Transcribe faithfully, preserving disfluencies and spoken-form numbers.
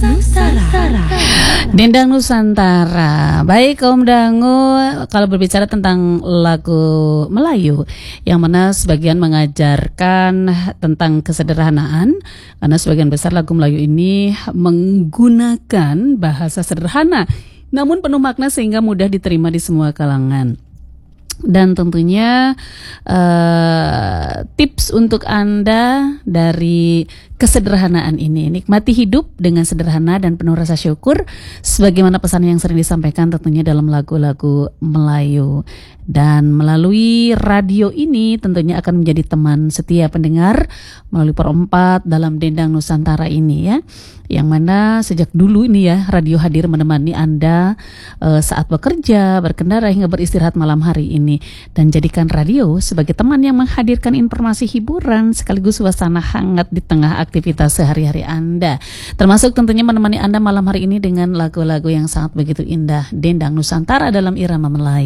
Nusantara. Dendang Nusantara. Baik kaum dangu, kalau berbicara tentang lagu Melayu yang mana sebagian mengajarkan tentang kesederhanaan, karena sebagian besar lagu Melayu ini menggunakan bahasa sederhana namun penuh makna sehingga mudah diterima di semua kalangan. Dan tentunya uh, tips untuk Anda dari kesederhanaan ini, nikmati hidup dengan sederhana dan penuh rasa syukur, sebagaimana pesan yang sering disampaikan tentunya dalam lagu-lagu Melayu. Dan melalui radio ini tentunya akan menjadi teman setia pendengar melalui perempat dalam Dendang Nusantara ini ya, yang mana sejak dulu ini ya radio hadir menemani Anda uh, saat bekerja, berkendara hingga beristirahat malam hari ini, dan jadikan radio sebagai teman yang menghadirkan informasi hiburan sekaligus suasana hangat di tengah aktivitas sehari-hari Anda, termasuk tentunya menemani Anda malam hari ini dengan lagu-lagu yang sangat begitu indah, Dendang Nusantara dalam irama Melayu.